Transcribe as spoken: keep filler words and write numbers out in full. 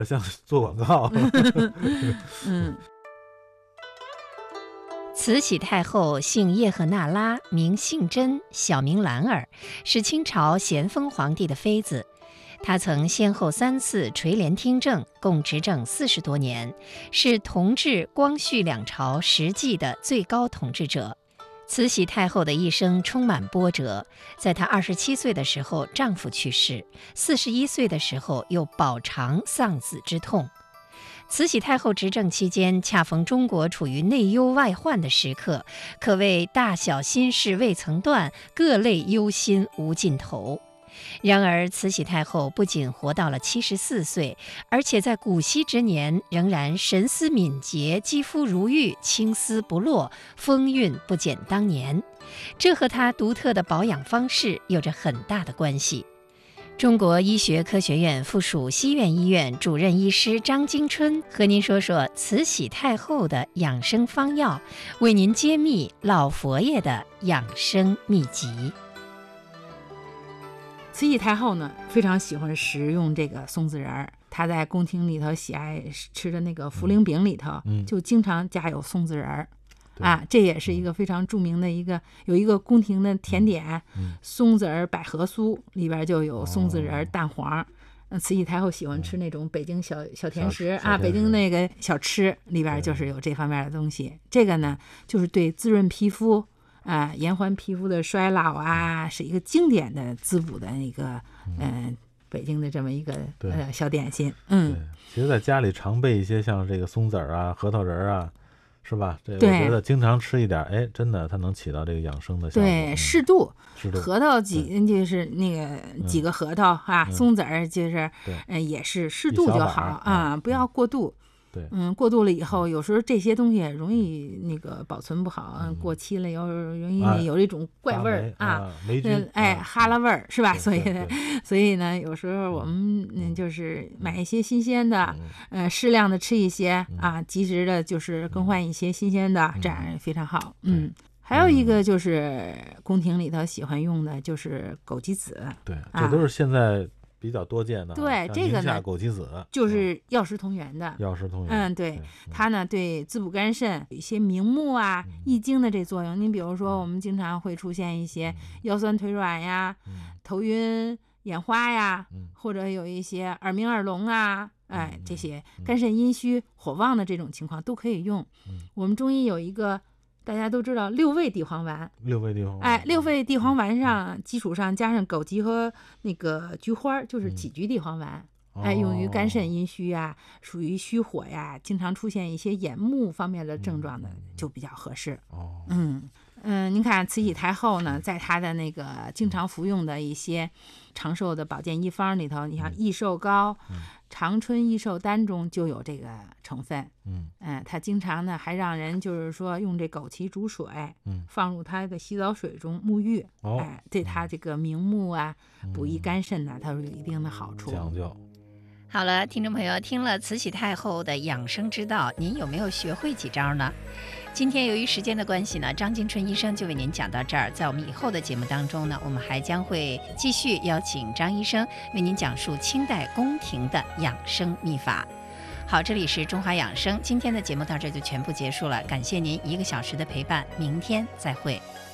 像做广告。 嗯， 慈禧太后姓叶赫那拉，名信贞，小名兰儿，是清朝咸丰皇帝的妃子。她曾先后三次垂帘听政，共执政四十多年，是同治、光绪两朝实际的最高统治者。慈禧太后的一生充满波折，在她二十七岁的时候，丈夫去世；四十一岁的时候，又饱尝丧子之痛。慈禧太后执政期间，恰逢中国处于内忧外患的时刻，可谓大小心事未曾断，各类忧心无尽头。然而，慈禧太后不仅活到了七十四岁，而且在古稀之年仍然神思敏捷，肌肤如玉，青丝不落，风韵不减当年。这和她独特的保养方式有着很大的关系。中国医学科学院附属西苑医院主任医师张金春和您说说慈禧太后的养生方药，为您揭秘老佛爷的养生秘籍。 慈禧太后呢，非常喜欢食用这个松子仁儿。她在宫廷里头喜爱吃的那个茯苓饼里头， 嗯、 就经常加有松子仁儿。啊，这也是一个非常著名的一个，有一个宫廷的甜点， 嗯、 松子儿百合酥，里边就有松子仁、蛋黄。嗯、哦，慈禧太后喜欢吃那种北京小小甜食啊，北京那个小吃里边就是有这方面的东西。这个呢，就是对滋润皮肤啊、延缓皮肤的衰老啊，是一个经典的滋补的一个嗯、呃、北京的这么一个呃小点心。嗯， 对，其实在家里常备一些像这个松子儿啊、核桃仁啊。是吧？这我觉得经常吃一点，哎，真的它能起到这个养生的效果。 对，适度。 适度。 核桃几就是那个几个核桃啊， 嗯、 松子儿就是，嗯、呃，也是适度就好啊、嗯，不要过度。 对， 嗯，过度了以后，有时候这些东西容易那个保存不好，嗯、过期了又容易有这种怪味儿啊， 啊霉菌，哎，哈喇味儿是吧？所以呢，所以呢，有时候我们嗯就是买一些新鲜的，呃，适量的吃一些啊，及时的就是更换一些新鲜的，这样非常好。嗯，还有一个就是宫廷里头喜欢用的就是枸杞子， 对，这都是现在比较多见的。 对，这个呢， 枸杞子就是药食同源的。 药食同源。 嗯，对，它呢对滋补肝肾有一些明目啊、益精的这作用。您比如说，我们经常会出现一些腰酸腿软呀、头晕眼花呀，或者有一些耳鸣耳聋啊，哎，这些肝肾阴虚、火旺的这种情况都可以用。我们中医有一个。大家都知道六味地黄丸， 六味地黄丸， 哎，六味地黄丸上基础上加上枸杞和那个菊花，就是杞菊地黄丸，嗯、哎，用于肝肾阴虚啊，属于虚火呀，经常出现一些眼目方面的症状的，嗯、就比较合适。 哦， 嗯嗯，您看慈禧太后呢，在她的那个经常服用的一些长寿的保健医方里头，你像益寿膏。嗯嗯长春益寿丹中就有这个成分，嗯嗯，他经常呢还让人就是说用这枸杞煮水，嗯，放入他的洗澡水中沐浴， 哦、 哎，对他这个明目啊、补益肝肾呢，它有一定的好处。 讲究。 好了，听众朋友，听了慈禧太后的养生之道，您有没有学会几招呢？今天由于时间的关系呢，张金春医生就为您讲到这儿。在我们以后的节目当中呢，我们还将会继续邀请张医生为您讲述清代宫廷的养生秘法。好，这里是中华养生，今天的节目到这就全部结束了，感谢您一个小时的陪伴，明天再会。